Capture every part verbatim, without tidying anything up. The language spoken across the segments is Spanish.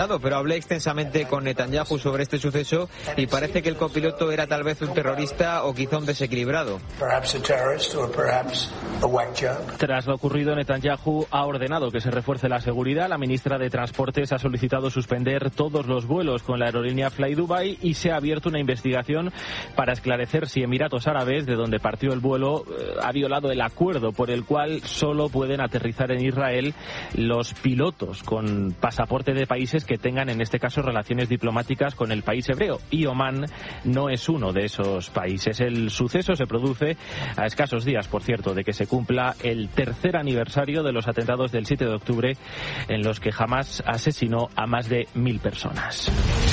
Pero hablé extensamente con Netanyahu sobre este suceso y parece que el copiloto era tal vez un terrorista o quizá un desequilibrado. Tras lo ocurrido, Netanyahu ha ordenado que se refuerce la seguridad. La ministra de Transportes ha solicitado suspender todos los vuelos con la aerolínea Fly Dubai y se ha abierto una investigación para esclarecer si Emiratos Árabes, de donde partió el vuelo, ha violado el acuerdo por el cual solo pueden aterrizar en Israel los pilotos con pasaporte de países que tengan, en este caso, relaciones diplomáticas con el país hebreo. Y Omán no es uno de esos países. El suceso se produce a escasos días, por cierto, de que se cumpla el tercer aniversario de los atentados del siete de octubre, en los que Hamás asesinó a más de mil personas.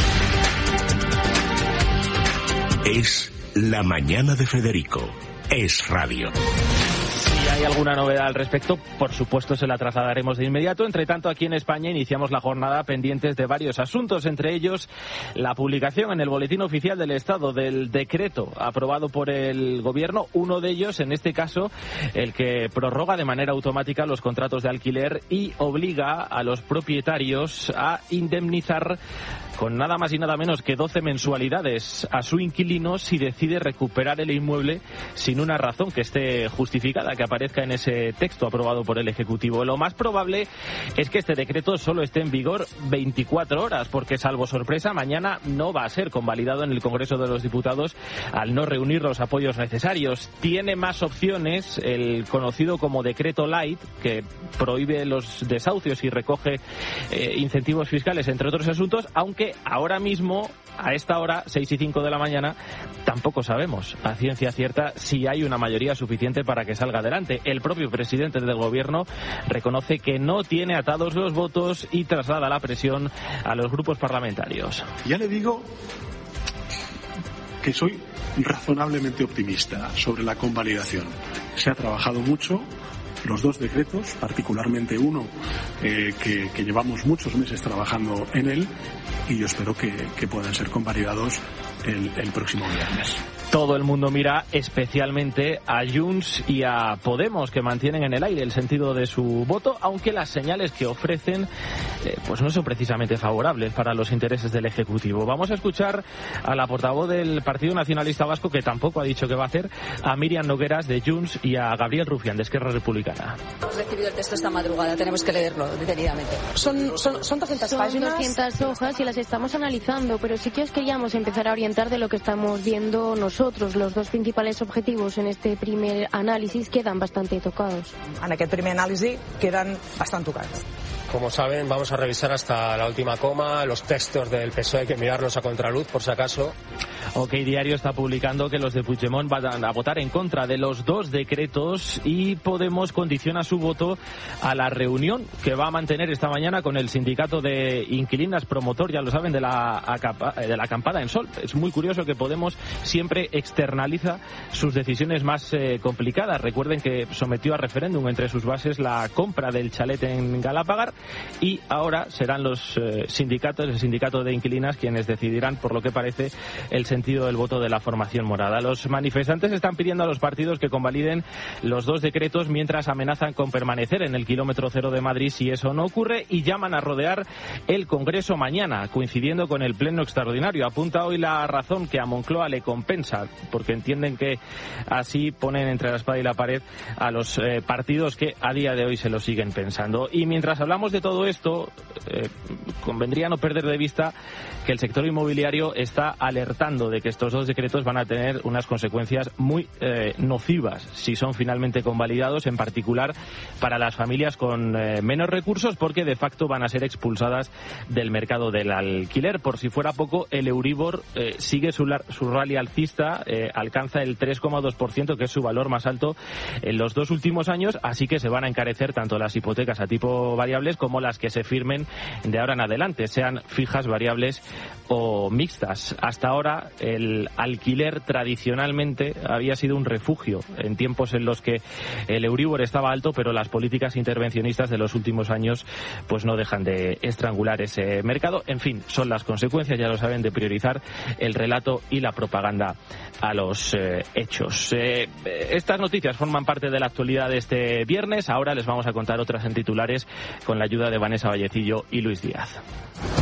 Es la mañana de Federico. Es radio. Si hay alguna novedad al respecto, por supuesto se la trasladaremos de inmediato. Entre tanto, aquí en España iniciamos la jornada pendientes de varios asuntos, entre ellos la publicación en el Boletín Oficial del Estado del decreto aprobado por el Gobierno, uno de ellos, en este caso, el que prorroga de manera automática los contratos de alquiler y obliga a los propietarios a indemnizar con nada más y nada menos que doce mensualidades a su inquilino si decide recuperar el inmueble sin una razón que esté justificada, que aparezca en ese texto aprobado por el Ejecutivo. Lo más probable es que este decreto solo esté en vigor veinticuatro horas, porque salvo sorpresa, mañana no va a ser convalidado en el Congreso de los Diputados al no reunir los apoyos necesarios. Tiene más opciones el conocido como Decreto Light, que prohíbe los desahucios y recoge eh, incentivos fiscales, entre otros asuntos, aunque ahora mismo, a esta hora, seis y cinco de la mañana, tampoco sabemos a ciencia cierta si hay una mayoría suficiente para que salga adelante. El propio presidente del Gobierno reconoce que no tiene atados los votos y traslada la presión a los grupos parlamentarios. Ya le digo que soy razonablemente optimista sobre la convalidación. Se ha trabajado mucho. Los dos decretos, particularmente uno eh, que, que llevamos muchos meses trabajando en él, y yo espero que, que puedan ser convalidados el, el próximo viernes. Todo el mundo mira especialmente a Junts y a Podemos, que mantienen en el aire el sentido de su voto, aunque las señales que ofrecen eh, pues no son precisamente favorables para los intereses del Ejecutivo. Vamos a escuchar a la portavoz del Partido Nacionalista Vasco, que tampoco ha dicho qué va a hacer, a Miriam Nogueras de Junts y a Gabriel Rufián de Esquerra Republicana. Hemos recibido el texto esta madrugada, tenemos que leerlo detenidamente. Son, son, son doscientas son páginas. doscientas hojas y las estamos analizando, pero sí que os queríamos empezar a orientar de lo que estamos viendo nosotros. Los dos principales objetivos en este primer análisis quedan bastante tocados. En aquest primer anàlisi queden bastant tocats. Como saben, vamos a revisar hasta la última coma. Los textos del P S O E hay que mirarlos a contraluz, por si acaso. OK Diario está publicando que los de Puigdemont van a votar en contra de los dos decretos y Podemos condiciona su voto a la reunión que va a mantener esta mañana con el sindicato de inquilinas promotor, ya lo saben, de la, de la acampada en Sol. Es muy curioso que Podemos siempre externaliza sus decisiones más eh, complicadas. Recuerden que sometió a referéndum entre sus bases la compra del chalet en Galapagar, y ahora serán los eh, sindicatos, el sindicato de inquilinas, quienes decidirán, por lo que parece, el sentido del voto de la formación morada. Los manifestantes están pidiendo a los partidos que convaliden los dos decretos mientras amenazan con permanecer en el kilómetro cero de Madrid si eso no ocurre, y llaman a rodear el Congreso mañana, coincidiendo con el pleno extraordinario. Apunta hoy La Razón que a Moncloa le compensa, porque entienden que así ponen entre la espada y la pared a los eh, partidos que a día de hoy se lo siguen pensando. Y mientras hablamos de todo esto, eh, convendría no perder de vista que el sector inmobiliario está alertando de que estos dos decretos van a tener unas consecuencias muy eh, nocivas si son finalmente convalidados, en particular para las familias con eh, menos recursos, porque de facto van a ser expulsadas del mercado del alquiler. Por si fuera poco, el Euribor eh, sigue su, su rally alcista, eh, alcanza el tres coma dos por ciento, que es su valor más alto en los dos últimos años, así que se van a encarecer tanto las hipotecas a tipo variables como las que se firmen de ahora en adelante, sean fijas, variables o mixtas. Hasta ahora el alquiler tradicionalmente había sido un refugio en tiempos en los que el Euribor estaba alto, pero las políticas intervencionistas de los últimos años pues no dejan de estrangular ese mercado. En fin, son las consecuencias, ya lo saben, de priorizar el relato y la propaganda a los eh, hechos. Eh, estas noticias forman parte de la actualidad de este viernes. Ahora les vamos a contar otras en titulares con la ayuda de Vanessa Vallecillo y Luis Díaz.